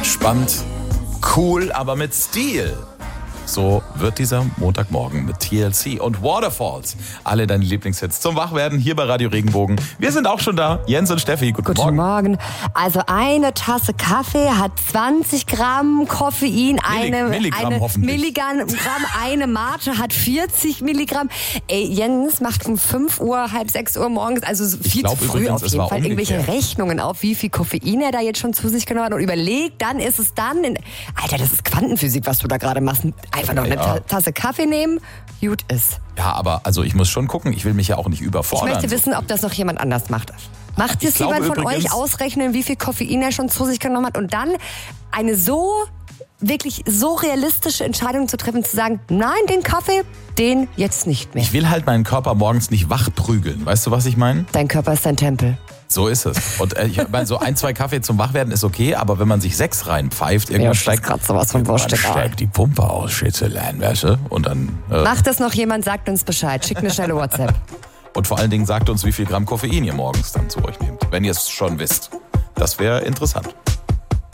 Entspannt, cool, aber mit Stil. So wird dieser Montagmorgen mit TLC und Waterfalls. Alle deine Lieblingshits zum Wachwerden hier bei Radio Regenbogen. Wir sind auch schon da. Jens und Steffi, guten Morgen. Also eine Tasse Kaffee hat 20 Gramm Koffein. Milligramm hoffentlich. Milligramm, eine Mate hat 40 Milligramm. Ey, Jens macht um 5 Uhr, halb 6 Uhr morgens, also viel zu früh auf jeden Fall, irgendwelche Rechnungen auf, wie viel Koffein er da jetzt schon zu sich genommen hat und überlegt, dann ist es dann... Alter, das ist Quantenphysik, was du da gerade machst. Einfach noch eine Tasse Kaffee nehmen, gut ist. Ja, aber also ich muss schon gucken, ich will mich ja auch nicht überfordern. Ich möchte wissen, ob das noch jemand anders macht. Macht jetzt jemand von euch ausrechnen, wie viel Koffein er schon zu sich genommen hat und dann eine wirklich so realistische Entscheidung zu treffen, zu sagen, nein, den Kaffee, den jetzt nicht mehr. Ich will halt meinen Körper morgens nicht wach prügeln. Weißt du, was ich meine? Dein Körper ist dein Tempel. So ist es. Und ich meine, so 1, 2 Kaffee zum Wachwerden ist okay, aber wenn man sich 6 reinpfeift, irgendwann steigt die Pumpe aus, Schätzelein, weißt du? Und dann... Macht das noch jemand, sagt uns Bescheid. Schickt eine schnelle WhatsApp. Und vor allen Dingen sagt uns, wie viel Gramm Koffein ihr morgens dann zu euch nehmt, wenn ihr es schon wisst. Das wäre interessant.